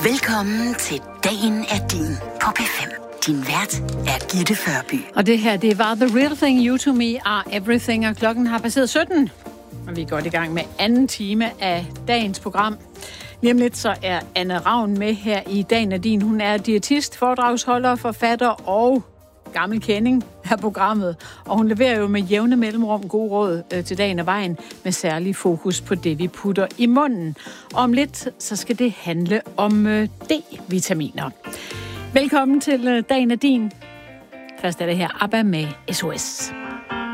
Velkommen til Dagen er din på P5. Din vært er Gitte Førby. Og det her, det var The Real Thing, You To Me Are Everything, og klokken har passeret 17. Og vi er godt i gang med anden time af dagens program. Lige om lidt så er Anne Ravn med her i Dagen er din. Hun er diætist, foredragsholder, forfatter og gammel kending af programmet. Og hun leverer jo med jævne mellemrum gode råd til dagen og vejen, med særlig fokus på det, vi putter i munden. Og om lidt, så skal det handle om D-vitaminer. Velkommen til Dagen er din. Først er det her ABBA med SOS.